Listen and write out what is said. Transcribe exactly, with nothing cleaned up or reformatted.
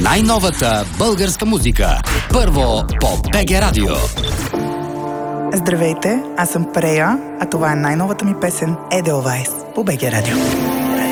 Най-новата българска музика. Първо по БГ Радио. Здравейте, аз съм Прея, а това е най-новата ми песен Edelweiss по БГ Радио.